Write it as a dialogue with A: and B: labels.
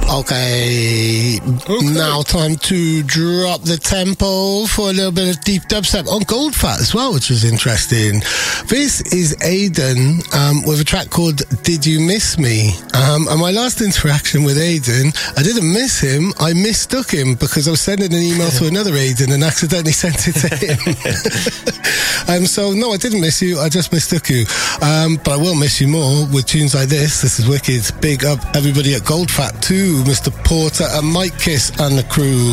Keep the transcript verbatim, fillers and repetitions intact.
A: Okay. okay, now time to drop the tempo for a little bit of deep dubstep on Goldfat as well, which was interesting. This is Aiden um, with a track called Did You Miss Me? Um, and my last interaction with Aiden, I didn't miss him, I mistook him because I was sending an email to another Aiden and accidentally sent it to him. um, so, no, I didn't miss you, I just mistook you. Um, but I will miss you more with tunes like this. This is wicked. Big up everybody at Goldfat too, Mister Porter and Mike Kiss and the crew.